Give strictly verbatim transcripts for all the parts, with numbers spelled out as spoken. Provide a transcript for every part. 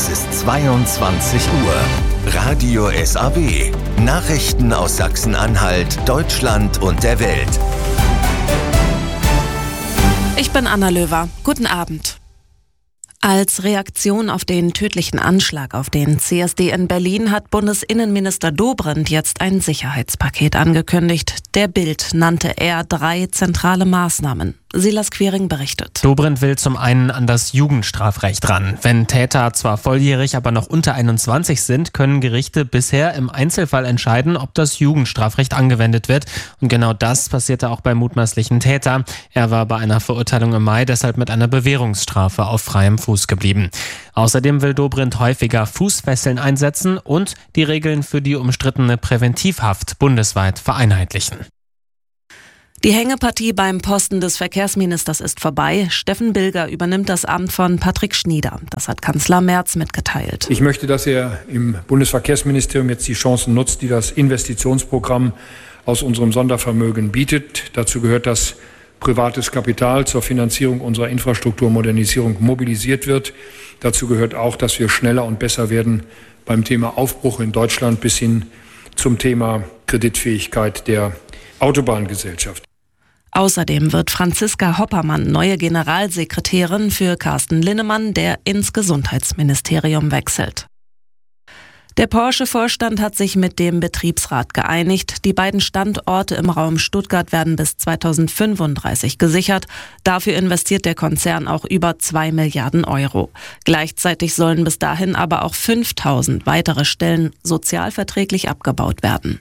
ist zweiundzwanzig Uhr. Radio S A W. Nachrichten aus Sachsen-Anhalt, Deutschland und der Welt. Ich bin Anna Löwer. Guten Abend. Als Reaktion auf den tödlichen Anschlag auf den C S D in Berlin hat Bundesinnenminister Dobrindt jetzt ein Sicherheitspaket angekündigt. Der Bild nannte er drei zentrale Maßnahmen. Silas Quiring berichtet. Dobrindt will zum einen an das Jugendstrafrecht ran. Wenn Täter zwar volljährig, aber noch unter einundzwanzig sind, können Gerichte bisher im Einzelfall entscheiden, ob das Jugendstrafrecht angewendet wird. Und genau das passierte auch beim mutmaßlichen Täter. Er war bei einer Verurteilung im Mai deshalb mit einer Bewährungsstrafe auf freiem Fuß geblieben. Außerdem will Dobrindt häufiger Fußfesseln einsetzen und die Regeln für die umstrittene Präventivhaft bundesweit vereinheitlichen. Die Hängepartie beim Posten des Verkehrsministers ist vorbei. Steffen Bilger übernimmt das Amt von Patrick Schnieder. Das hat Kanzler Merz mitgeteilt. Ich möchte, dass er im Bundesverkehrsministerium jetzt die Chancen nutzt, die das Investitionsprogramm aus unserem Sondervermögen bietet. Dazu gehört, dass privates Kapital zur Finanzierung unserer Infrastrukturmodernisierung mobilisiert wird. Dazu gehört auch, dass wir schneller und besser werden beim Thema Aufbruch in Deutschland bis hin zum Thema Kreditfähigkeit der Autobahngesellschaft. Außerdem wird Franziska Hoppermann neue Generalsekretärin für Carsten Linnemann, der ins Gesundheitsministerium wechselt. Der Porsche-Vorstand hat sich mit dem Betriebsrat geeinigt. Die beiden Standorte im Raum Stuttgart werden bis zweitausendfünfunddreißig gesichert. Dafür investiert der Konzern auch über zwei Milliarden Euro. Gleichzeitig sollen bis dahin aber auch fünftausend weitere Stellen sozialverträglich abgebaut werden.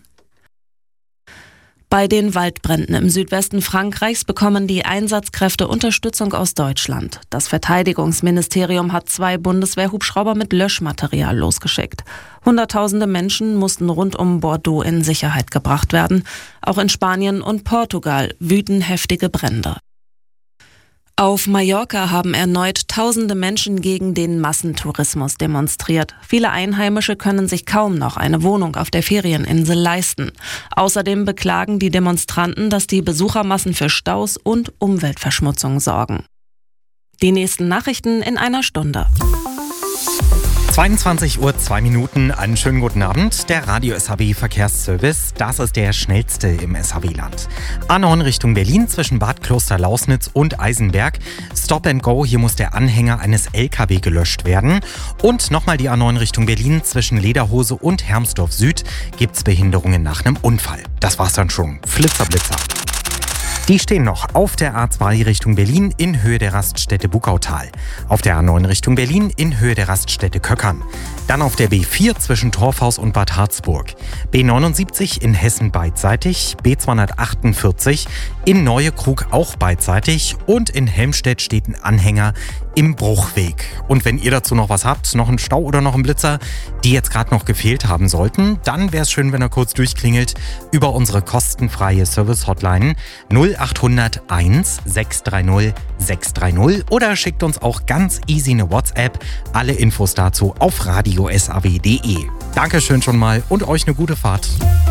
Bei den Waldbränden im Südwesten Frankreichs bekommen die Einsatzkräfte Unterstützung aus Deutschland. Das Verteidigungsministerium hat zwei Bundeswehrhubschrauber mit Löschmaterial losgeschickt. Hunderttausende Menschen mussten rund um Bordeaux in Sicherheit gebracht werden. Auch in Spanien und Portugal wüten heftige Brände. Auf Mallorca haben erneut tausende Menschen gegen den Massentourismus demonstriert. Viele Einheimische können sich kaum noch eine Wohnung auf der Ferieninsel leisten. Außerdem beklagen die Demonstranten, dass die Besuchermassen für Staus und Umweltverschmutzung sorgen. Die nächsten Nachrichten in einer Stunde. zweiundzwanzig Uhr zwei Minuten, einen schönen guten Abend. Der Radio S H W Verkehrsservice, das ist der schnellste im S H W-Land. A neun Richtung Berlin zwischen Bad Klosterlausnitz und Eisenberg. Stop and Go, hier muss der Anhänger eines L K W gelöscht werden. Und nochmal die A neun Richtung Berlin zwischen Lederhose und Hermsdorf Süd gibt's Behinderungen nach einem Unfall. Das war's dann schon. Flitzer, Blitzer. Die stehen noch auf der A zwei Richtung Berlin in Höhe der Raststätte Buckautal. Auf der A neun Richtung Berlin in Höhe der Raststätte Köckern. Dann auf der B vier zwischen Torfhaus und Bad Harzburg. B neunundsiebzig in Hessen beidseitig. B zweihundertachtundvierzig in Neuekrug auch beidseitig. Und in Helmstedt steht ein Anhänger im Bruchweg. Und wenn ihr dazu noch was habt, noch einen Stau oder noch einen Blitzer, die jetzt gerade noch gefehlt haben sollten, dann wäre es schön, wenn ihr kurz durchklingelt über unsere kostenfreie Service-Hotline null achthundert eins sechs drei null sechs drei null oder schickt uns auch ganz easy eine WhatsApp. Alle Infos dazu auf radio s a w punkt d e. Dankeschön schon mal und euch eine gute Fahrt.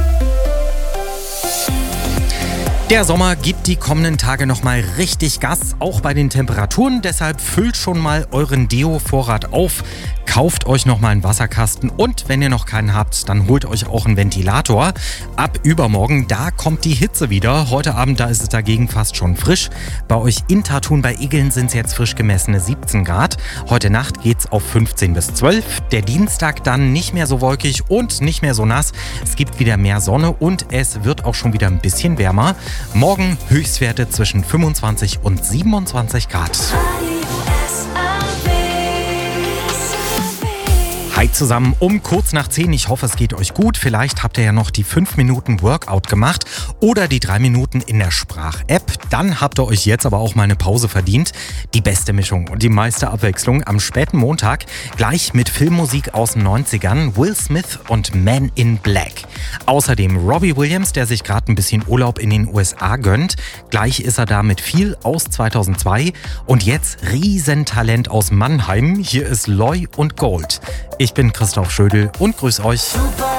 Der Sommer gibt die kommenden Tage nochmal richtig Gas, auch bei den Temperaturen. Deshalb füllt schon mal euren Deo-Vorrat auf, kauft euch nochmal einen Wasserkasten und wenn ihr noch keinen habt, dann holt euch auch einen Ventilator. Ab übermorgen, da kommt die Hitze wieder. Heute Abend, da ist es dagegen fast schon frisch. Bei euch in Tatun bei Iggeln sind es jetzt frisch gemessene siebzehn Grad. Heute Nacht geht's auf fünfzehn bis zwölf. Der Dienstag dann nicht mehr so wolkig und nicht mehr so nass. Es gibt wieder mehr Sonne und es wird auch schon wieder ein bisschen wärmer. Morgen Höchstwerte zwischen fünfundzwanzig und siebenundzwanzig Grad. Hi zusammen, um kurz nach zehn. Ich hoffe, es geht euch gut. Vielleicht habt ihr ja noch die fünf Minuten Workout gemacht oder die drei Minuten in der Sprach-App. Dann habt ihr euch jetzt aber auch mal eine Pause verdient. Die beste Mischung und die meiste Abwechslung am späten Montag. Gleich mit Filmmusik aus den neunzigern. Will Smith und Man in Black. Außerdem Robbie Williams, der sich gerade ein bisschen Urlaub in den U S A gönnt. Gleich ist er da mit viel aus zweitausendzwei. Und jetzt Riesentalent aus Mannheim. Hier ist Loy und Gold. Ich bin Christoph Schödel und grüß euch.